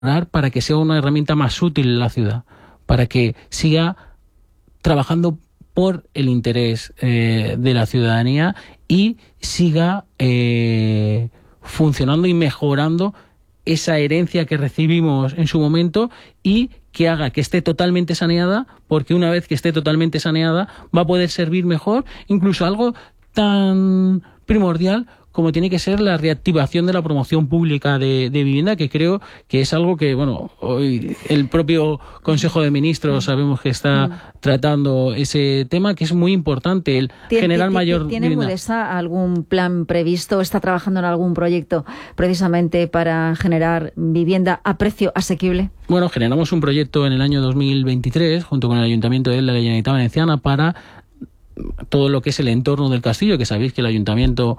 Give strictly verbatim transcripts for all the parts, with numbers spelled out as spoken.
para que sea una herramienta más útil en la ciudad, para que siga trabajando por el interés eh, de la ciudadanía y siga eh, funcionando y mejorando esa herencia que recibimos en su momento y que haga que esté totalmente saneada, porque una vez que esté totalmente saneada va a poder servir mejor, incluso algo tan primordial como tiene que ser la reactivación de la promoción pública de, de vivienda, que creo que es algo que, bueno, hoy el propio Consejo de Ministros sabemos que está mm. tratando ese tema, que es muy importante, el generar mayor ¿Tiene vivienda. Mudesa algún plan previsto? ¿Está trabajando en algún proyecto precisamente para generar vivienda a precio asequible? Bueno, generamos un proyecto en el año dos mil veintitrés, junto con el Ayuntamiento de la Generalitat Valenciana, para todo lo que es el entorno del castillo, que sabéis que el ayuntamiento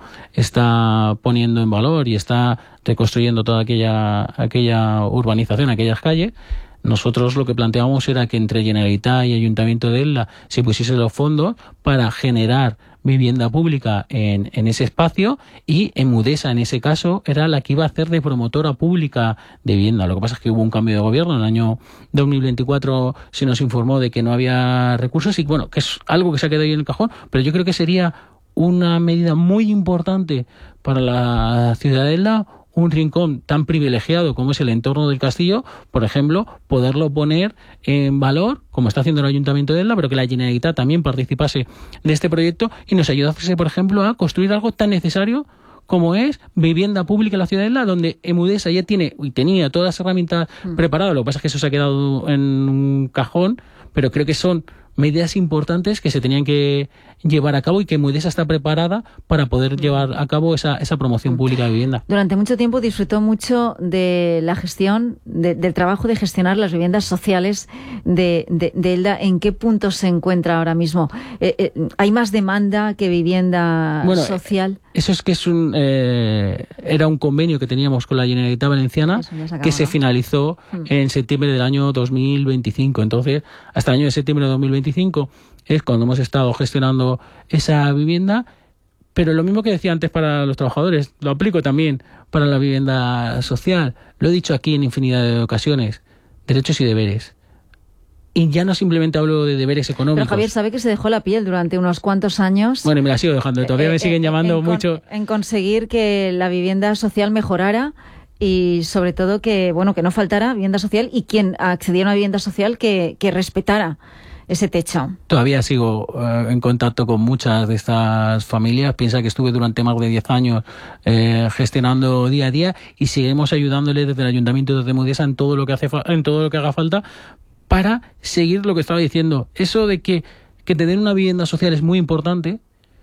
está poniendo en valor y está reconstruyendo toda aquella aquella urbanización, aquellas calles. Nosotros lo que planteábamos era que entre Generalitat y Ayuntamiento de Elda se pusiesen los fondos para generar vivienda pública en, en ese espacio, y en Mudesa, en ese caso, era la que iba a hacer de promotora pública de vivienda. Lo que pasa es que hubo un cambio de gobierno. En el año dos mil veinticuatro se nos informó de que no había recursos y, bueno, que es algo que se ha quedado ahí en el cajón, pero yo creo que sería una medida muy importante para la ciudad de Elda, un rincón tan privilegiado como es el entorno del castillo, por ejemplo, poderlo poner en valor, como está haciendo el Ayuntamiento de Elda, pero que la Generalitat también participase de este proyecto y nos ayudase, por ejemplo, a construir algo tan necesario como es vivienda pública en la ciudad de Elda, donde Mudesa ya tiene y tenía todas las herramientas mm. preparadas. Lo que pasa es que eso se ha quedado en un cajón, pero creo que son medidas importantes que se tenían que llevar a cabo y que Mudesa está preparada para poder llevar a cabo esa, esa promoción pública de vivienda. Durante mucho tiempo disfrutó mucho de la gestión, de, del trabajo de gestionar las viviendas sociales de, de, de Elda. ¿En qué punto se encuentra ahora mismo? Eh, eh, ¿Hay más demanda que vivienda bueno, social? Eso es que es un eh, era un convenio que teníamos con la Generalitat Valenciana que se finalizó mm. en septiembre del año dos mil veinticinco. Entonces, hasta el año de septiembre de dos mil veinticinco es cuando hemos estado gestionando esa vivienda, pero lo mismo que decía antes para los trabajadores, lo aplico también para la vivienda social. Lo he dicho aquí en infinidad de ocasiones, derechos y deberes. Y ya no simplemente hablo de deberes económicos. Pero Javier sabe que se dejó la piel durante unos cuantos años. Bueno, y me la sigo dejando, todavía eh, me siguen eh, llamando en mucho. Con, en conseguir que la vivienda social mejorara y sobre todo que, bueno, que no faltara vivienda social y quien accediera a una vivienda social que, que respetara ese techo. Todavía sigo uh, en contacto con muchas de estas familias. Piensa que estuve durante más de diez años eh, gestionando día a día y seguimos ayudándole desde el Ayuntamiento de Mudesa en todo lo que hace fa- en todo lo que haga falta para seguir lo que estaba diciendo. Eso de que, que te den una vivienda social es muy importante,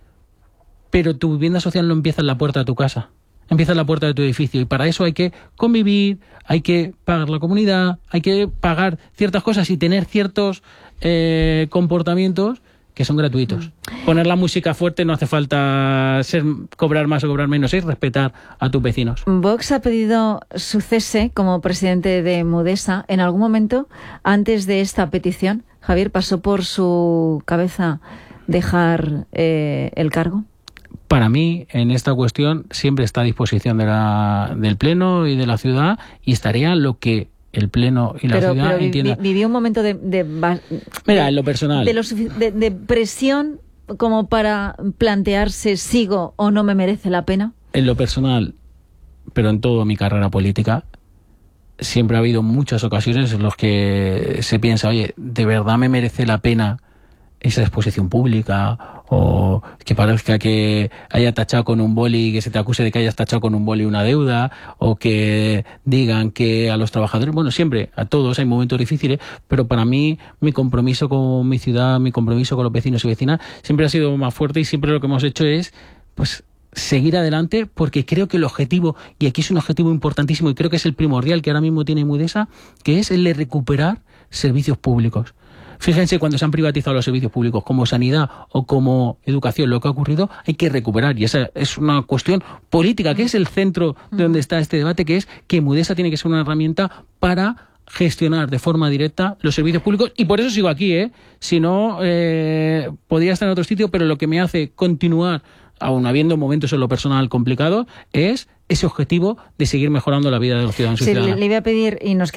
pero tu vivienda social no empieza en la puerta de tu casa, empieza en la puerta de tu edificio, y para eso hay que convivir, hay que pagar la comunidad, hay que pagar ciertas cosas y tener ciertos eh, comportamientos que son gratuitos. Mm. Poner la música fuerte no hace falta ser cobrar más o cobrar menos, es respetar a tus vecinos. Vox ha pedido su cese como presidente de Mudesa. ¿En algún momento, antes de esta petición, Javier, pasó por su cabeza dejar eh, el cargo? Para mí, en esta cuestión, siempre está a disposición de la, del Pleno y de la ciudad, y estaría lo que el Pleno y la pero, ciudad pero entiendan. Vi, vivió un momento de, de, de, Mira, en lo personal. De, lo, de, de presión como para plantearse sigo o no me merece la pena. En lo personal, pero en toda mi carrera política, siempre ha habido muchas ocasiones en las que se piensa, oye, ¿de verdad me merece la pena esa exposición pública? O que parezca que haya tachado con un boli, que se te acuse de que hayas tachado con un boli una deuda, o que digan que a los trabajadores, bueno, siempre, a todos hay momentos difíciles, pero para mí mi compromiso con mi ciudad, mi compromiso con los vecinos y vecinas siempre ha sido más fuerte, y siempre lo que hemos hecho es, pues, seguir adelante, porque creo que el objetivo, y aquí es un objetivo importantísimo y creo que es el primordial que ahora mismo tiene Mudesa, que es el de recuperar servicios públicos. Fíjense, cuando se han privatizado los servicios públicos como sanidad o como educación, lo que ha ocurrido, hay que recuperar. Y esa es una cuestión política, que es el centro de donde está este debate, que es que Mudesa tiene que ser una herramienta para gestionar de forma directa los servicios públicos. Y por eso sigo aquí, ¿eh? Si no, eh, podría estar en otro sitio, pero lo que me hace continuar, aun habiendo momentos en lo personal complicados, es ese objetivo de seguir mejorando la vida de los ciudadanos y Sí, ciudadanas. le, le voy a pedir, y nos